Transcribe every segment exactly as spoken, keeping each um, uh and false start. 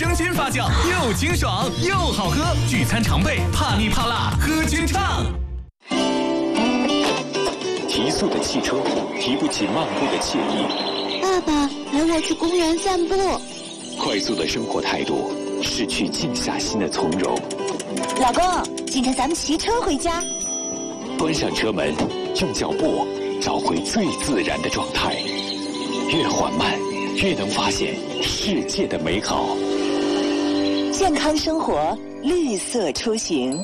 生鲜发酵，又清爽又好喝，聚餐常备，怕腻怕辣，喝君畅。 提速的汽车，提不起漫步的惬意。 爸爸，陪我去公园散步。 快速的生活态度，失去静下心的从容。 老公，今天咱们骑车回家。 关上车门，用脚步找回最自然的状态。越缓慢，越能发现世界的美好。 健康生活，绿色出行。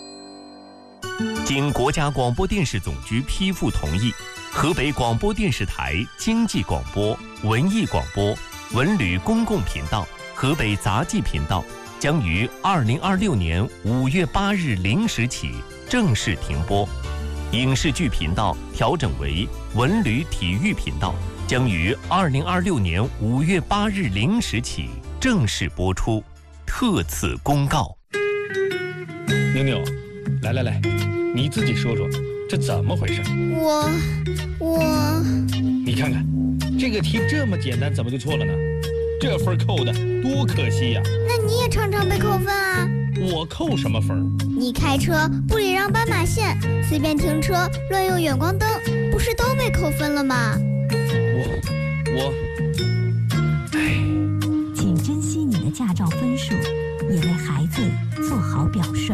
经国家广播电视总局批复同意，河北广播电视台经济广播、文艺广播、文旅公共频道、河北杂技频道将于二零二六年五月八日零时起正式停播。影视剧频道调整为文旅体育频道，将于二零二六年五月八日零时起正式播出。特此公告。 妞妞，来来来，你自己说说，这怎么回事？ 我我， 你看看，这个题这么简单，怎么就错了呢？这分扣的多可惜呀！ 那你也常常被扣分啊？ 我扣什么分？ 你开车不礼让斑马线，随便停车，乱用远光灯，不是都被扣分了吗？ 我我，哎， 请珍惜你的驾照分数，也为孩子做好表率。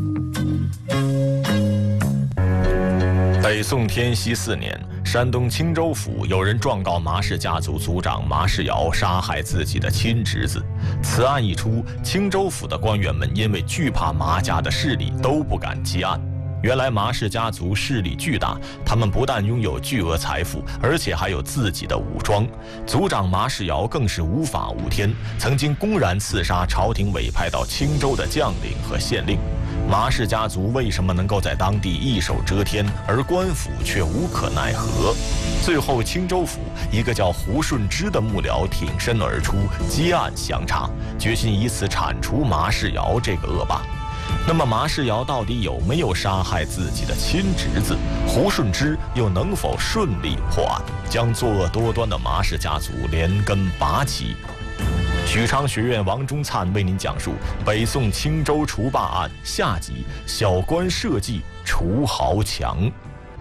北宋天熙四年，山东青州府有人状告麻氏家族族长麻世尧杀害自己的亲侄子。此案一出，青州府的官员们因为惧怕麻家的势力，都不敢接案。原来麻氏家族势力巨大，他们不但拥有巨额财富，而且还有自己的武装。族长麻世尧更是无法无天，曾经公然刺杀朝廷委派到青州的将领和县令。麻氏家族为什么能够在当地一手遮天，而官府却无可奈何？最后，青州府一个叫胡顺之的幕僚挺身而出，接案相查，决心以此铲除麻世尧这个恶霸。那么麻世尧到底有没有杀害自己的亲侄子？胡顺之又能否顺利破案，将作恶多端的麻氏家族连根拔起？许昌学院王中灿为您讲述北宋青州除霸案下集：小官设计除豪强。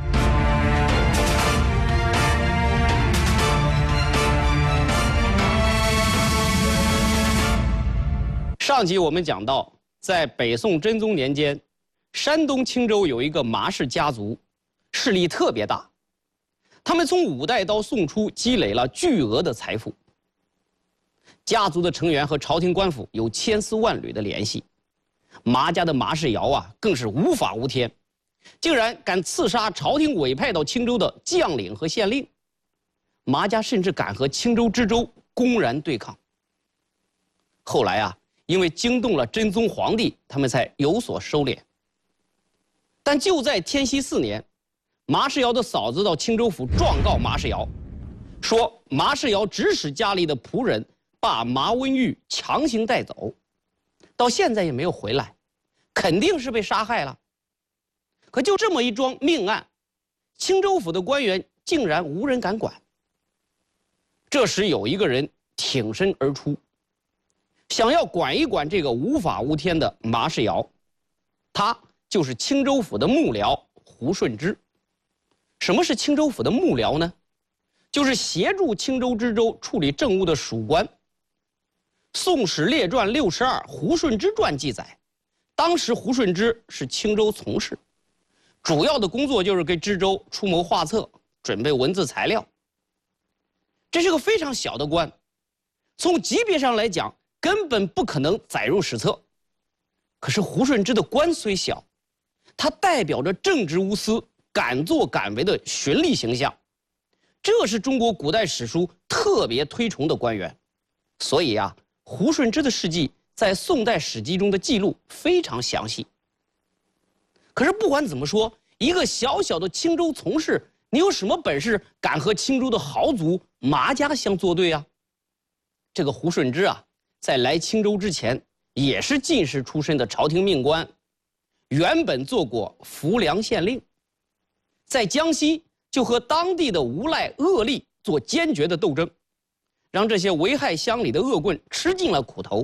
上集我们讲到，在北宋真宗年间，山东青州有一个麻氏家族，势力特别大。他们从五代到宋初积累了巨额的财富。家族的成员和朝廷官府有千丝万缕的联系。麻家的麻世尧啊，更是无法无天，竟然敢刺杀朝廷委派到青州的将领和县令。麻家甚至敢和青州知州公然对抗。后来啊，因为惊动了真宗皇帝，他们才有所收敛。但就在天熙四年，麻世尧的嫂子到青州府状告麻世尧，说麻世尧指使家里的仆人把麻温玉强行带走，到现在也没有回来，肯定是被杀害了。可就这么一桩命案，青州府的官员竟然无人敢管。这时有一个人挺身而出，想要管一管这个无法无天的麻世尧，他就是青州府的幕僚胡顺之。什么是青州府的幕僚呢？就是协助青州知州处理政务的属官。《宋史列传》六十二胡顺之传记载，当时胡顺之是青州从事，主要的工作就是给知州出谋划策，准备文字材料。这是个非常小的官，从级别上来讲，根本不可能载入史册。可是胡顺之的官虽小，他代表着正直无私、敢作敢为的循吏形象，这是中国古代史书特别推崇的官员。所以啊，胡顺之的事迹在宋代史记中的记录非常详细。可是不管怎么说，一个小小的青州从事，你有什么本事敢和青州的豪族麻家相作对啊？这个胡顺之啊，在来青州之前也是进士出身的朝廷命官，原本做过浮梁县令，在江西就和当地的无赖恶吏做坚决的斗争，让这些危害乡里的恶棍吃尽了苦头。